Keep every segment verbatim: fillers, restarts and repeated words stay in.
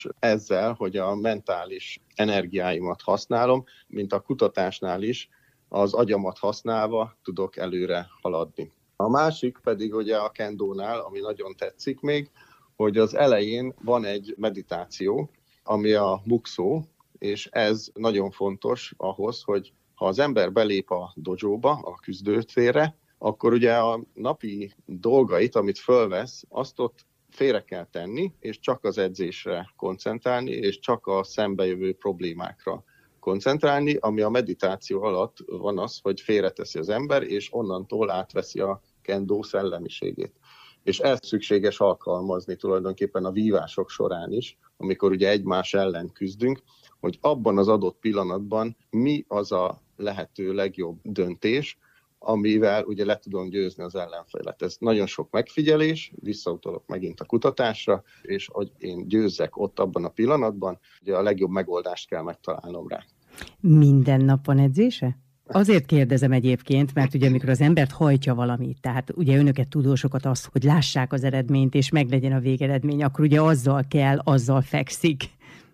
ezzel, hogy a mentális energiáimat használom, mint a kutatásnál is, az agyamat használva tudok előre haladni. A másik pedig ugye a kendónál, ami nagyon tetszik még, hogy az elején van egy meditáció, ami a mukszó, és ez nagyon fontos ahhoz, hogy ha az ember belép a dojóba, a küzdőtérre, akkor ugye a napi dolgait, amit fölvesz, azt ott félre kell tenni, és csak az edzésre koncentrálni, és csak a szembejövő problémákra koncentrálni, ami a meditáció alatt van az, hogy félreteszi az ember, és onnantól átveszi a kendó szellemiségét. És ezt szükséges alkalmazni tulajdonképpen a vívások során is, amikor ugye egymás ellen küzdünk, hogy abban az adott pillanatban mi az a lehető legjobb döntés, amivel ugye le tudom győzni az ellenfélet. Ez nagyon sok megfigyelés, visszautalok megint a kutatásra, és hogy én győzzek ott abban a pillanatban, ugye a legjobb megoldást kell megtalálnom rá. Minden nap van edzése? Azért kérdezem egyébként, mert ugye amikor az embert hajtja valamit, tehát ugye önöket, tudósokat az, hogy lássák az eredményt, és meglegyen a végeredmény, akkor ugye azzal kell, azzal fekszik.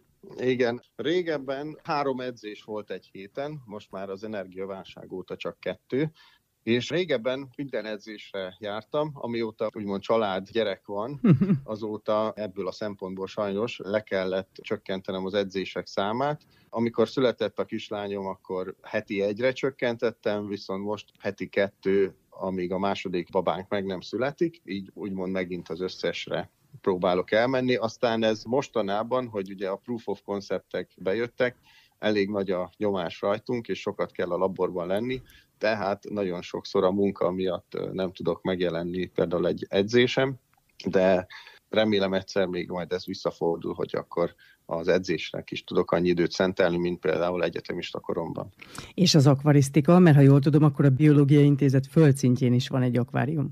Igen, régebben három edzés volt egy héten, most már az energiaválság óta csak kettő, és régebben minden edzésre jártam, amióta úgymond család, gyerek van, azóta ebből a szempontból sajnos le kellett csökkentenem az edzések számát. Amikor született a kislányom, akkor heti egyre csökkentettem, viszont most heti kettő, amíg a második babánk meg nem születik, így úgymond megint az összesre próbálok elmenni. Aztán ez mostanában, hogy ugye a proof of conceptek bejöttek, elég nagy a nyomás rajtunk, és sokat kell a laborban lenni, tehát nagyon sokszor a munka miatt nem tudok megjelenni például egy edzésem, de remélem egyszer még majd ez visszafordul, hogy akkor az edzésnek is tudok annyi időt szentelni, mint például egyetemista koromban. És az akvarisztika, mert ha jól tudom, akkor a Biológiai Intézet földszintjén is van egy akvárium.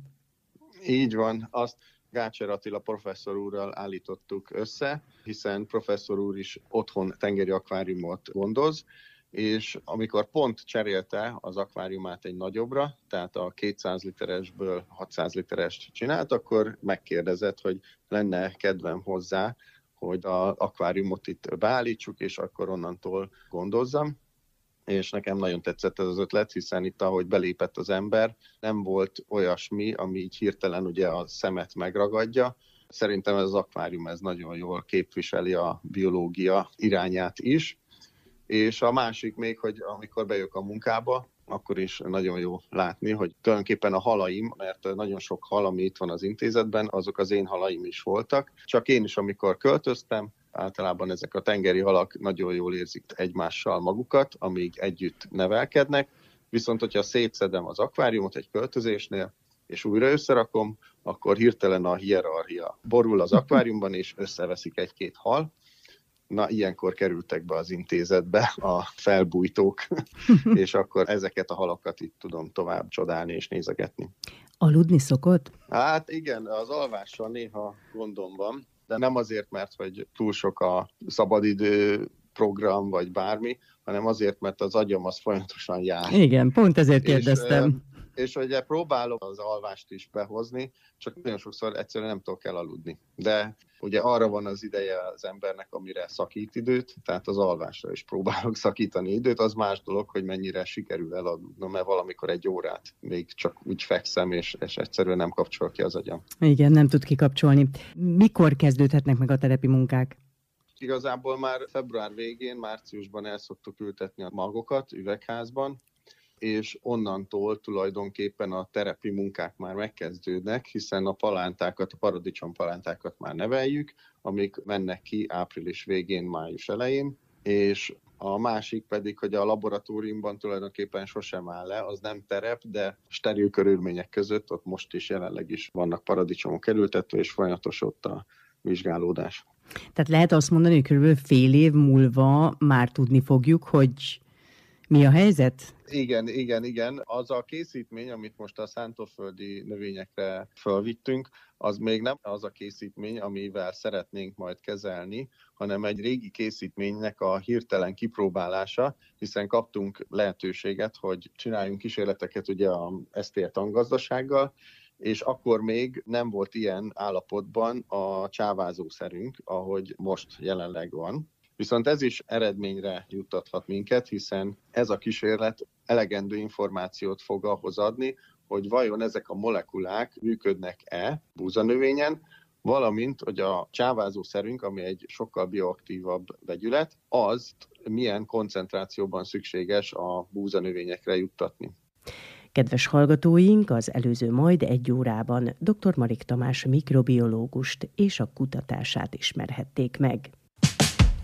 Így van, azt Gácser Attila professzor úrral állítottuk össze, hiszen professzor úr is otthon tengeri akváriumot gondoz, és amikor pont cserélte az akváriumát egy nagyobbra, tehát a kétszáz literesből hatszáz literest csinált, akkor megkérdezett, hogy lenne kedvem hozzá, hogy az akváriumot itt beállítsuk, és akkor onnantól gondozzam. És nekem nagyon tetszett ez az ötlet, hiszen itt, ahogy belépett az ember, nem volt olyasmi, ami így hirtelen ugye a szemet megragadja. Szerintem ez az akvárium ez nagyon jól képviseli a biológia irányát is. És a másik még, hogy amikor bejövök a munkába, akkor is nagyon jó látni, hogy tulajdonképpen a halaim, mert nagyon sok hal, ami itt van az intézetben, azok az én halaim is voltak. Csak én is, amikor költöztem, általában ezek a tengeri halak nagyon jól érzik egymással magukat, amíg együtt nevelkednek. Viszont, hogyha szétszedem az akváriumot egy költözésnél, és újra összerakom, akkor hirtelen a hierarchia borul az akváriumban, és összeveszik egy-két hal. Na, ilyenkor kerültek be az intézetbe a felbújtók, és akkor ezeket a halakat itt tudom tovább csodálni és nézegetni. Aludni szokott? Hát igen, az alvással néha gondom van, de nem azért, mert hogy túl sok a szabadidő program vagy bármi, hanem azért, mert az agyam az folyamatosan jár. Igen, pont ezért kérdeztem. És, és ugye próbálok az alvást is behozni, csak nagyon sokszor egyszerűen nem tudok elaludni. De ugye arra van az ideje az embernek, amire szakít időt, tehát az alvásra is próbálok szakítani időt. Az más dolog, hogy mennyire sikerül elaludnom, mert valamikor egy órát még csak úgy fekszem, és, és egyszerűen nem kapcsol ki az agyam. Igen, nem tud kikapcsolni. Mikor kezdődhetnek meg a terepi munkák? Igazából már február végén, márciusban el szoktuk ültetni a magokat üvegházban, és onnantól tulajdonképpen a terepi munkák már megkezdődnek, hiszen a palántákat, a paradicsompalántákat már neveljük, amik mennek ki április végén, május elején, és a másik pedig, hogy a laboratóriumban tulajdonképpen sosem áll le, az nem terep, de steril körülmények között ott most is jelenleg is vannak paradicsomok elültetve, és folyamatos ott a vizsgálódás. Tehát lehet azt mondani, hogy körülbelül fél év múlva már tudni fogjuk, hogy mi a helyzet? Igen, igen, igen. Az a készítmény, amit most a szántóföldi növényekre fölvittünk, az még nem az a készítmény, amivel szeretnénk majd kezelni, hanem egy régi készítménynek a hirtelen kipróbálása, hiszen kaptunk lehetőséget, hogy csináljunk kísérleteket ugye a esztér tangazdasággal, és akkor még nem volt ilyen állapotban a csávázószerünk, ahogy most jelenleg van. Viszont ez is eredményre juttathat minket, hiszen ez a kísérlet elegendő információt fog ahhoz adni, hogy vajon ezek a molekulák működnek-e búzanövényen, valamint, hogy a csávázószerünk, ami egy sokkal bioaktívabb vegyület, azt milyen koncentrációban szükséges a búzanövényekre juttatni. Kedves hallgatóink, az előző majd egy órában dr. Marik Tamás mikrobiológust és a kutatását ismerhették meg.